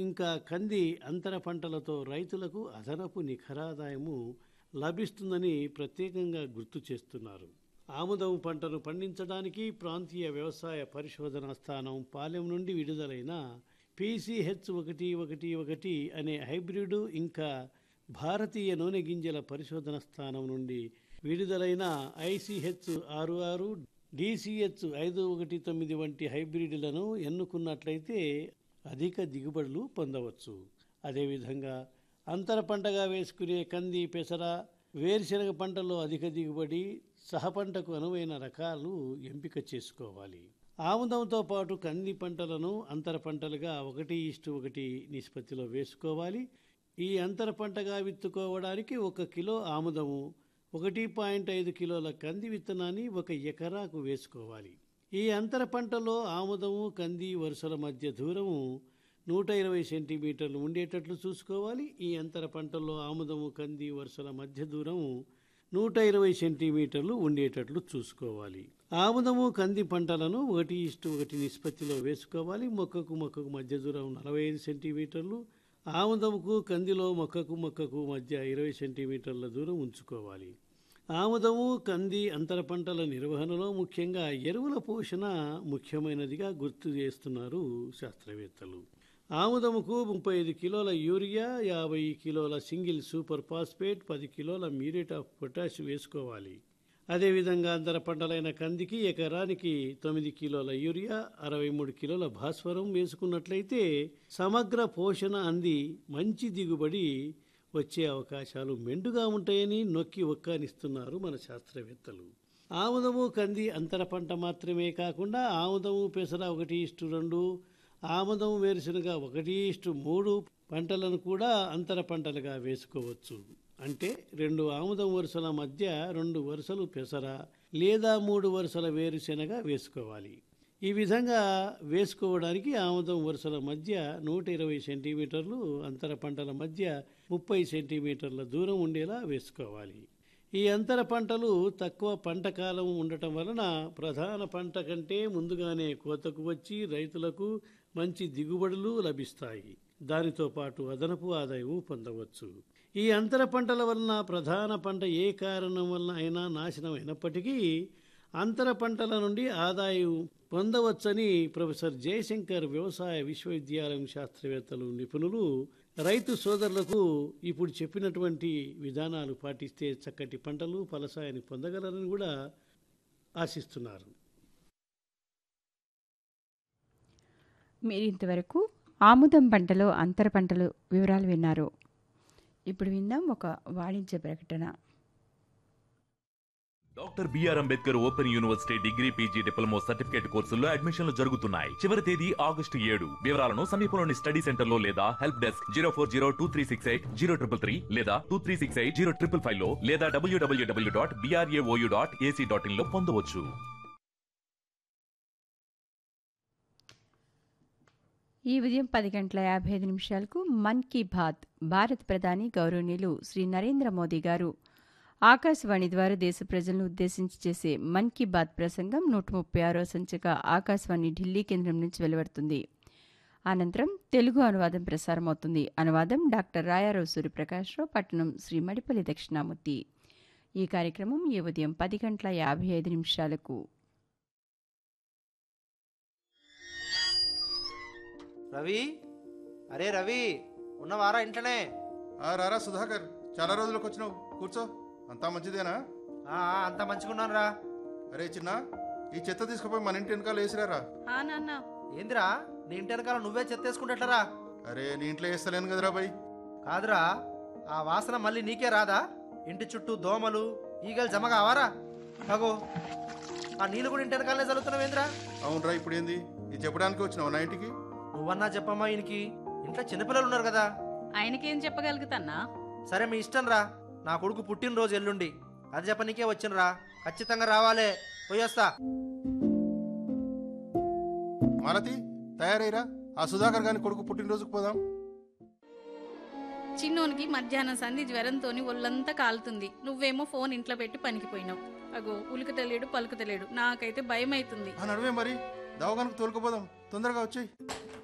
ఇంకా కంది అంతర పంటలతో రైతులకు అదనపు నిఖరాదాయము లభిస్తుందని ప్రత్యేకంగా గుర్తు చేస్తున్నారు. ఆముదం పంటను పండించడానికి ప్రాంతీయ వ్యవసాయ పరిశోధనా స్థానం పాలెం నుండి విడుదలైన PCH111 అనే హైబ్రిడ్, ఇంకా భారతీయ నూనె గింజల పరిశోధన స్థానం నుండి విడుదలైన ICH66, DCH519 వంటి హైబ్రిడ్లను ఎన్నుకున్నట్లయితే అధిక దిగుబడులు పొందవచ్చు. అదేవిధంగా అంతర పంటగా వేసుకునే కంది, పెసర, వేరుశెనగ పంటల్లో అధిక దిగుబడి, సహపంటకు అనువైన రకాలు ఎంపిక చేసుకోవాలి. ఆముదంతో పాటు కంది పంటలను అంతర పంటలుగా 1:1 నిష్పత్తిలో వేసుకోవాలి. ఈ అంతర పంటగా విత్తుకోవడానికి 1 కిలో ఆముదము, 1.5 కిలోల కంది విత్తనాన్ని 1 ఎకరాకు వేసుకోవాలి. ఈ అంతర పంటలో ఆముదము, కంది వరుసల మధ్య దూరము 120 సెంటీమీటర్లు ఉండేటట్లు చూసుకోవాలి. ఈ అంతర పంటల్లో ఆముదము, కంది వరుసల మధ్య దూరము 120 సెంటీమీటర్లు ఉండేటట్లు చూసుకోవాలి. ఆముదము, కంది పంటలను 1:1 నిష్పత్తిలో వేసుకోవాలి. మొక్కకు మధ్య దూరం 45 సెంటీమీటర్లు, ఆముదముకు కందిలో మొక్కకు మధ్య 20 సెంటీమీటర్ల దూరం ఉంచుకోవాలి. ఆముదము, కంది అంతర పంటల నిర్వహణలో ముఖ్యంగా ఎరువుల పోషణ ముఖ్యమైనదిగా గుర్తు చేస్తున్నారు శాస్త్రవేత్తలు. ఆముదముకు 35 కిలోల యూరియా, 50 కిలోల సింగిల్ సూపర్ ఫాస్ఫేట్, 10 కిలోల మ్యూరేట్ ఆఫ్ పొటాష్ వేసుకోవాలి. అదేవిధంగా అంతర పంటలైన కందికి ఎకరానికి 9 కిలోల యూరియా, 63 కిలోల భాస్వరం వేసుకున్నట్లయితే సమగ్ర పోషణ అంది మంచి దిగుబడి వచ్చే అవకాశాలు మెండుగా ఉంటాయని నొక్కి ఒక్కానిస్తున్నారు మన శాస్త్రవేత్తలు. ఆముదము, కంది అంతర పంట మాత్రమే కాకుండా ఆముదము, పెసర 1:2, ఆముదం, వేరుశనగ 1:3 పంటలను కూడా అంతర పంటలుగా వేసుకోవచ్చు. అంటే 2 ఆముదం వరుసల మధ్య 2 వరుసలు పెసర లేదా 3 వరుసల వేరుశనగ వేసుకోవాలి. ఈ విధంగా వేసుకోవడానికి ఆముదం వరుసల మధ్య 120 సెంటీమీటర్లు, అంతర పంటల మధ్య 30 సెంటీమీటర్ల దూరం ఉండేలా వేసుకోవాలి. ఈ అంతర పంటలు తక్కువ పంట కాలం ఉండటం వలన ప్రధాన పంట కంటే ముందుగానే కోతకు వచ్చి రైతులకు మంచి దిగుబడులు లభిస్తాయి. దానితో పాటు అదనపు ఆదాయం పొందవచ్చు. ఈ అంతర పంటల వలన ప్రధాన పంట ఏ కారణం వలన అయినా నాశనం అయినప్పటికీ అంతర పంటల నుండి ఆదాయం పొందవచ్చని ప్రొఫెసర్ జయశంకర్ వ్యవసాయ విశ్వవిద్యాలయం శాస్త్రవేత్తలు, నిపుణులు రైతు సోదరులకు ఇప్పుడు చెప్పినటువంటి విధానాలు పాటిస్తే చక్కటి పంటలు, ఫలసాయాన్ని పొందగలరని కూడా ఆశిస్తున్నారు. మీరింతవరకు ఆముదం పంటలో అంతర పంటలు వివరాలు విన్నారు. ఇప్పుడు విందాం ఒక వాణిజ్య ప్రకటన. Doctor BR Ambedkar open university degree, PG, diploma certificate కోర్సుల్లో అడ్మిషన్లు జరుగుతున్నాయి. చివరి తేదీ August 7. వివరాలను సమీపంలోని స్టడీ సెంటర్ లో లేదా హెల్ప్ డెస్క్ 04023680333 లేదా 23680555 లో లేదా www.brao.ac.in లో పొందవచ్చు. ఈ ఉదయం 10:55 మన్ కీ బాత్ భారత ప్రధాని గౌరవనీయులు శ్రీ నరేంద్ర మోదీ గారు ఆకాశవాణి ద్వారా దేశ ప్రజలను ఉద్దేశించి చేసే మన్ కీ బాత్ ప్రసంగం 136వ సంచిక ఆకాశవాణి ఢిల్లీ కేంద్రం నుంచి వెలువడుతుంది. అనంతరం తెలుగు అనువాదం ప్రసారమవుతుంది. అనువాదం డాక్టర్ రాయారావు సూర్యప్రకాశ్రావు, పట్టణం శ్రీ మడిపల్లి దక్షిణామూర్తి. ఈ కార్యక్రమం ఈ ఉదయం 10:55. రవి, అరే రవి, ఉన్నవారా ఇంట్లోనే? రారా సుధాకర్, చాలా రోజులకు వచ్చినావు, కూర్చో. అంతా మంచిదేనా? అంతా మంచిగున్నాను రా. అరే చిన్న, ఈ చెత్త తీసుకుపోయి మన ఇంటి వెనకాల వేసిరారా. నాన్న, ఏందిరా నీ ఇంటి వెనకాల నువ్వే చెత్త వేసుకుంటట్లరా? అరే నీ ఇంట్లో వేస్తలేను కదరా బై. కాదురా, ఆ వాసన మళ్ళీ నీకే రాదా? ఇంటి చుట్టూ దోమలు, ఈగలు జమ కావారా? అగో ఆ నీళ్ళు కూడా ఇంటి వెనకాలనే చల్లుతున్నావేంద్రా? అవునరా, ఇప్పుడు ఏంది ఇది చెప్పడానికి వచ్చినావు నా ఇంటికి? నువ్వన్నా చెప్పమ్మా, ఈయనకి ఇంట్లో చిన్నపిల్లలు ఉన్నారు కదా. ఆయనకేం చెప్పగలుగుతాన్నా? సరే మీ ఇష్టం రా. నా కొడుకు పుట్టినరోజు ఎల్లుండి, అది చెప్పనీకే వచ్చినరా. ఖచ్చితంగా రావాలే. పోయొస్తా. మాలతి, తయారైరా, ఆ సుధాకర్ గాని కొడుకు పుట్టినరోజుకు పోదాం. చిన్నోనికి మధ్యాహ్నం సంధి జ్వరంతోని ఒళ్ళంతా కాలుతుంది. నువ్వేమో ఫోన్ ఇంట్లో పెట్టి పనికిపోయినావు. అగో ఉలుకుతలేడు, పలుకుతలేడు. నాకైతే భయం అవుతుంది. నడువే మరి, దవాఖానకు తోలుకుపోదాం. తొందరగా వచ్చేయి.